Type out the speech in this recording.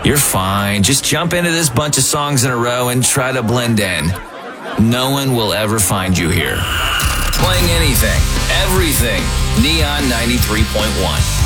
You're fine. Just jump into this bunch of songs in a row and try to blend in. No one will ever find you here. Playing anything, everything. Neon 93.1.